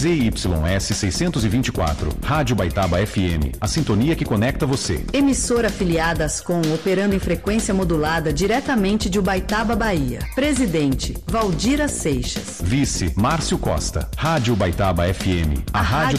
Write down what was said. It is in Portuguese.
ZYS 624, Rádio Baitaba FM, a sintonia que conecta você. Emissora afiliada Ascom, operando em frequência modulada diretamente de Ubaitaba, Bahia. Presidente, Valdira Seixas. Vice, Márcio Costa. Rádio Baitaba FM, a rádio